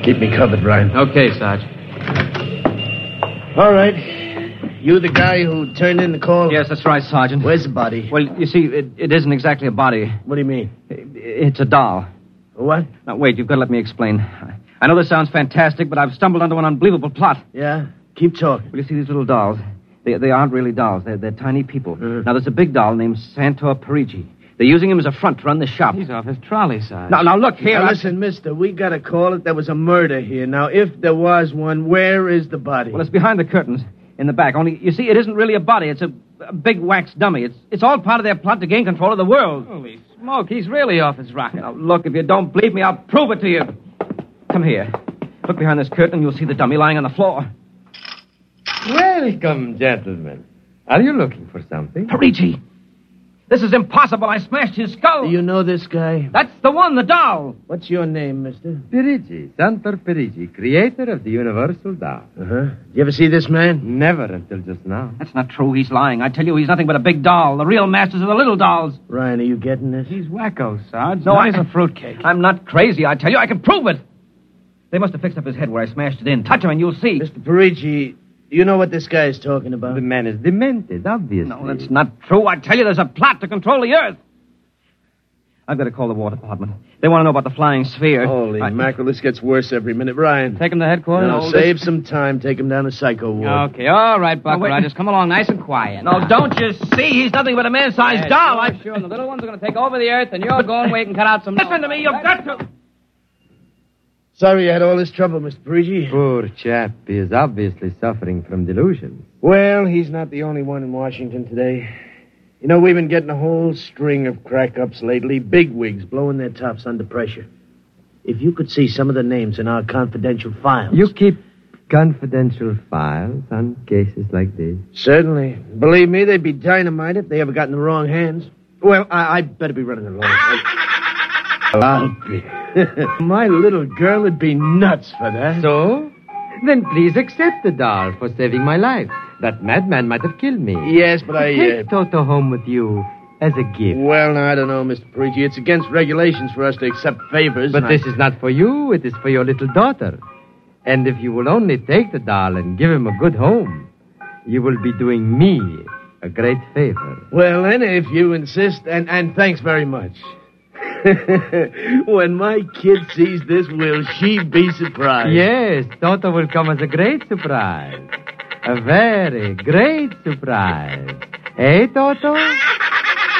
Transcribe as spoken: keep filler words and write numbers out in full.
Keep me covered, Ryan. Okay, Sarge. All right. You the guy who turned in the call? Yes, that's right, Sergeant. Where's the body? Well, you see, it, it isn't exactly a body. What do you mean? It, it's a doll. What? Now, wait, you've got to let me explain. I know this sounds fantastic, but I've stumbled onto an unbelievable plot. Yeah? Keep talking. Well, you see these little dolls? They, they aren't really dolls. They're, they're tiny people. Mm. Now, there's a big doll named Santor Parigi. They're using him as a front to run the shop. He's off his trolley, Sarge. Now, now, look here. Now, I- listen, mister, we got to call it. There was a murder here. Now, if there was one, where is the body? Well, it's behind the curtains in the back. Only, you see, it isn't really a body. It's a, a big wax dummy. It's, it's all part of their plot to gain control of the world. Holy smoke, he's really off his rocker. Now, look, if you don't believe me, I'll prove it to you. Come here. Look behind this curtain, and you'll see the dummy lying on the floor. Welcome, gentlemen. Are you looking for something? Parigi! This is impossible. I smashed his skull. Do you know this guy? That's the one, the doll. What's your name, mister? Pirigi, Santor Pirigi, creator of the Universal Doll. Uh-huh. You ever see this man? Never until just now. That's not true. He's lying. I tell you, he's nothing but a big doll. The real masters are the little dolls. Ryan, are you getting this? He's wacko, Sarge. No, No, I- he's a fruitcake. I'm not crazy. I tell you, I can prove it. They must have fixed up his head where I smashed it in. Touch him and you'll see. Mister Parigi, you know what this guy is talking about? The man is demented, obviously. No, that's not true. I tell you, there's a plot to control the Earth. I've got to call the War Department. They want to know about the flying sphere. Holy I- mackerel, this gets worse every minute. Ryan. Take him to headquarters? No, save some time. Take him down to Psycho Ward. Okay, all right, Buck No, wait. Rogers. Come along nice and quiet. No, don't you see? He's nothing but a man-sized Yes, doll. sure, I... sure. And the little ones are going to take over the earth, and you're going wait and cut out some... Listen to me. You've got to... Sorry you had all this trouble, Mister Parigi. Poor chap. He is obviously suffering from delusions. Well, he's not the only one in Washington today. You know, we've been getting a whole string of crack-ups lately. Bigwigs blowing their tops under pressure. If you could see some of the names in our confidential files... You keep confidential files on cases like this? Certainly. Believe me, they'd be dynamite if they ever got in the wrong hands. Well, I, I'd better be running along. I'll be. My little girl would be nuts for that. So? Then please accept the doll for saving my life. That madman might have killed me. Yes, but I... Uh... Take Toto home with you as a gift. Well, now, I don't know, Mister Parigi. It's against regulations for us to accept favors. But and this I... is not for you. It is for your little daughter. And if you will only take the doll and give him a good home, you will be doing me a great favor. Well, then, if you insist, and, and thanks very much. When my kid sees this, will she be surprised? Yes, Toto will come as a great surprise. A very great surprise. Eh, Toto?